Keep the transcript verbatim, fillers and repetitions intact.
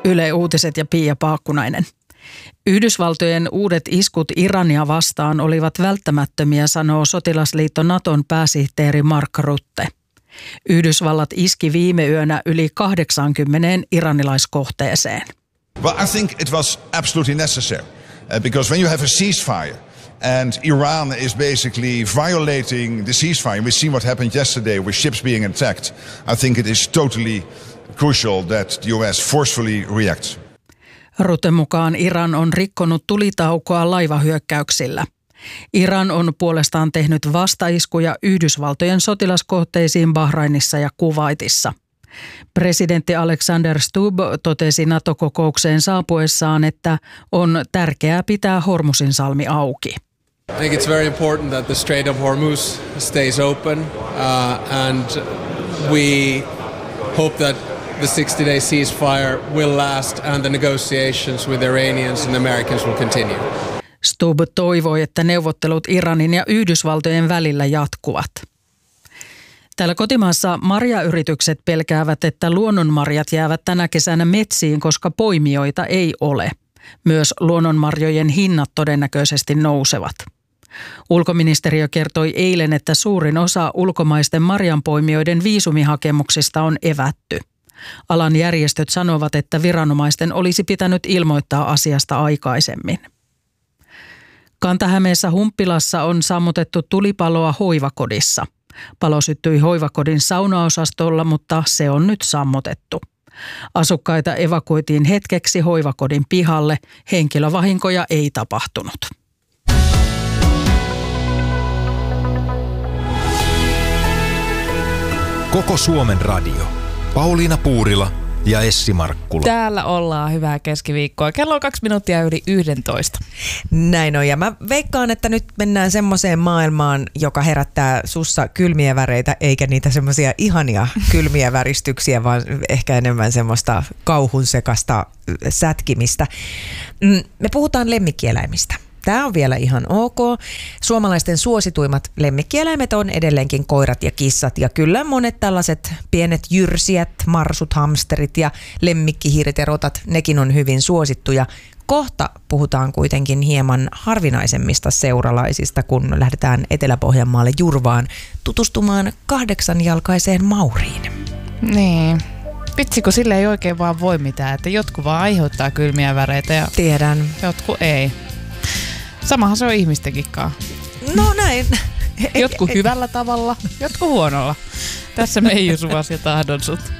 Yle Uutiset ja Pia Paakkunainen. Yhdysvaltojen uudet iskut Irania vastaan olivat välttämättömiä, sanoo sotilasliitto Naton pääsihteeri Mark Rutte. Yhdysvallat iski viime yönä yli kahdeksankymmentä iranilaiskohteeseen. Well, I think it was absolutely necessary uh, because when you have a ceasefire and Iran is basically violating the ceasefire, we see what happened yesterday with ships being attacked. I think it is totally crucial that the U S forcefully reacts. Rutten mukaan Iran on rikkonut tulitaukoa laivahyökkäyksillä. Iran on puolestaan tehnyt vastaiskuja Yhdysvaltojen sotilaskohteisiin Bahrainissa ja Kuwaitissa. Presidentti Alexander Stubb totesi NATO-kokoukseen saapuessaan, että on tärkeää pitää Hormuzinsalmi auki. I think it's very important that the Strait of Hormuz stays open uh, and we hope that the sixty-day ceasefire will last and the negotiations with the Iranians and Americans will continue. Stubb toivoi, että neuvottelut Iranin ja Yhdysvaltojen välillä jatkuvat. Täällä kotimaassa marjayritykset pelkäävät, että luonnonmarjat jäävät tänä kesänä metsiin, koska poimijoita ei ole. Myös luonnonmarjojen hinnat todennäköisesti nousevat. Ulkoministeriö kertoi eilen, että suurin osa ulkomaisten marjanpoimijoiden viisumihakemuksista on evätty. Alan järjestöt sanovat, että viranomaisten olisi pitänyt ilmoittaa asiasta aikaisemmin. Kanta-Hämeessä Humppilassa on sammutettu tulipaloa hoivakodissa. Palo syttyi hoivakodin saunaosastolla, mutta se on nyt sammutettu. Asukkaita evakuoitiin hetkeksi hoivakodin pihalle. Henkilövahinkoja ei tapahtunut. Koko Suomen radio. Pauliina Puurila ja Essi Markkula. Täällä ollaan, hyvää keskiviikkoa. Kello on kaksi minuuttia yli yhdentoista. Näin on, ja mä veikkaan, että nyt mennään semmoiseen maailmaan, joka herättää sussa kylmiä väreitä, eikä niitä semmoisia ihania kylmiä väristyksiä, vaan ehkä enemmän semmoista kauhun sekasta sätkimistä. Me puhutaan lemmikkieläimistä. Tämä on vielä ihan ok. Suomalaisten suosituimmat lemmikkieläimet on edelleenkin koirat ja kissat. Ja kyllä monet tällaiset pienet jyrsijät, marsut, hamsterit ja lemmikkihiiret ja rotat, nekin on hyvin suosittuja. Kohta puhutaan kuitenkin hieman harvinaisemmista seuralaisista, kun lähdetään Etelä-Pohjanmaalle Jurvaan tutustumaan kahdeksanjalkaiseen mauriin. Niin. Vitsi, kun sille ei oikein vaan voi mitään, että jotkut vaan aiheuttaa kylmiä väreitä ja tiedän, jotkut ei. Samahan se on ihmistenkin kanssa. No näin. Jotkut hyvällä tavalla, jotkut huonolla. Tässä Meiju Suvas ja tahdon sut.